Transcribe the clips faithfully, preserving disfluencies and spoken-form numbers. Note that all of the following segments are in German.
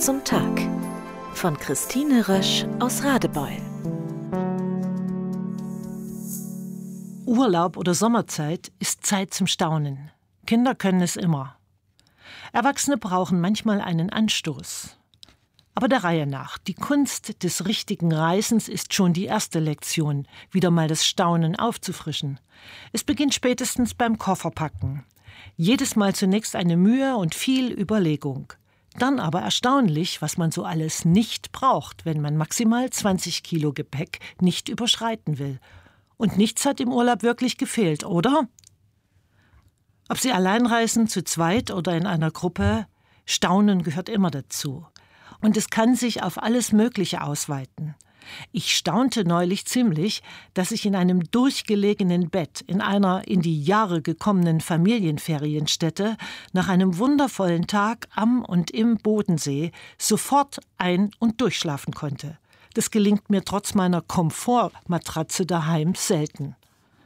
zum Tag von Christine Rösch aus Radebeul. Urlaub oder Sommerzeit ist Zeit zum Staunen. Kinder können es immer. Erwachsene brauchen manchmal einen Anstoß. Aber der Reihe nach. Die Kunst des richtigen Reisens ist schon die erste Lektion, wieder mal das Staunen aufzufrischen. Es beginnt spätestens beim Kofferpacken. Jedes Mal zunächst eine Mühe und viel Überlegung. Dann aber erstaunlich, was man so alles nicht braucht, wenn man maximal zwanzig Kilo Gepäck nicht überschreiten will. Und nichts hat im Urlaub wirklich gefehlt, oder? Ob Sie allein reisen, zu zweit oder in einer Gruppe, Staunen gehört immer dazu. Und es kann sich auf alles Mögliche ausweiten. Ich staunte neulich ziemlich, dass ich in einem durchgelegenen Bett in einer in die Jahre gekommenen Familienferienstätte nach einem wundervollen Tag am und im Bodensee sofort ein- und durchschlafen konnte. Das gelingt mir trotz meiner Komfortmatratze daheim selten.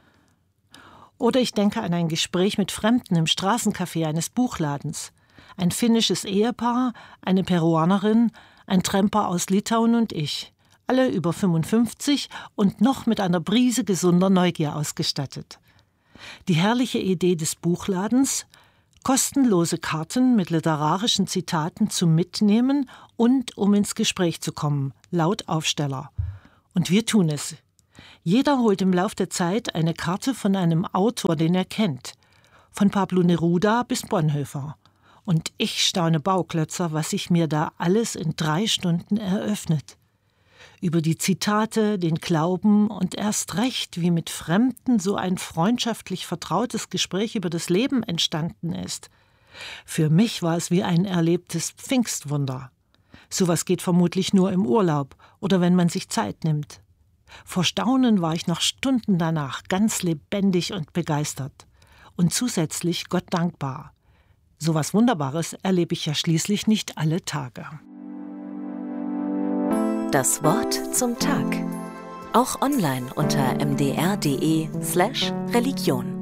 Oder ich denke an ein Gespräch mit Fremden im Straßencafé eines Buchladens. Ein finnisches Ehepaar, eine Peruanerin, ein Tramper aus Litauen und ich. Alle über fünfundfünfzig und noch mit einer Prise gesunder Neugier ausgestattet. Die herrliche Idee des Buchladens: kostenlose Karten mit literarischen Zitaten zum Mitnehmen und um ins Gespräch zu kommen, laut Aufsteller. Und wir tun es. Jeder holt im Lauf der Zeit eine Karte von einem Autor, den er kennt. Von Pablo Neruda bis Bonhoeffer. Und ich staune Bauklötzer, was sich mir da alles in drei Stunden eröffnet. Über die Zitate, den Glauben und erst recht, wie mit Fremden so ein freundschaftlich vertrautes Gespräch über das Leben entstanden ist. Für mich war es wie ein erlebtes Pfingstwunder. Sowas geht vermutlich nur im Urlaub oder wenn man sich Zeit nimmt. Vor Staunen war ich noch Stunden danach ganz lebendig und begeistert. Und zusätzlich Gott dankbar. Sowas Wunderbares erlebe ich ja schließlich nicht alle Tage. Das Wort zum Tag. Auch online unter m d r punkt d e slash Religion.